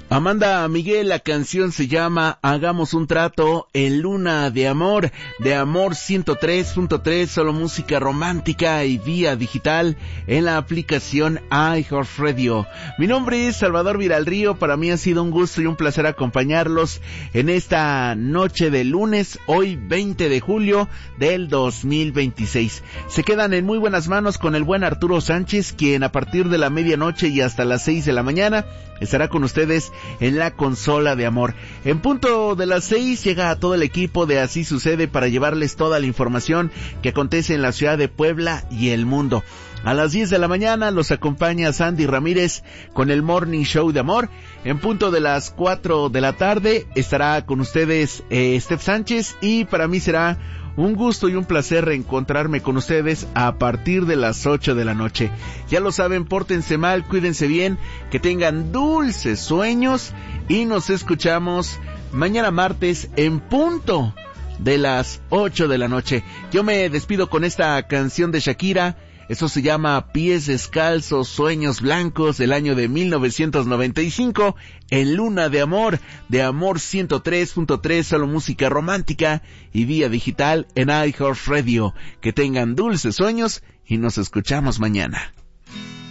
Amanda Miguel, la canción se llama Hagamos un trato en Luna de Amor 103.3, solo música romántica y vía digital en la aplicación iHeartRadio. Mi nombre es Salvador Viralrío, para mí ha sido un gusto y un placer acompañarlos en esta noche de lunes, hoy 20 de julio del 2026. Se quedan en muy buenas manos con el buen Arturo Sánchez, quien a partir de la medianoche y hasta las 6 de la mañana estará con ustedes en la consola de amor. En punto de las 6 llega a todo el equipo de Así Sucede para llevarles toda la información que acontece en la ciudad de Puebla y el mundo. A las 10 de la mañana los acompaña Sandy Ramírez con el Morning Show de Amor. En punto de las 4 de la tarde estará con ustedes Steph Sánchez, y para mí será un gusto y un placer reencontrarme con ustedes a partir de las 8 de la noche. Ya lo saben, pórtense mal, cuídense bien, que tengan dulces sueños y nos escuchamos mañana martes en punto de las 8 de la noche. Yo me despido con esta canción de Shakira. Eso se llama Pies Descalzos, Sueños Blancos, del año de 1995, en Luna de Amor 103.3, solo música romántica y vía digital en iHeartRadio. Que tengan dulces sueños y nos escuchamos mañana.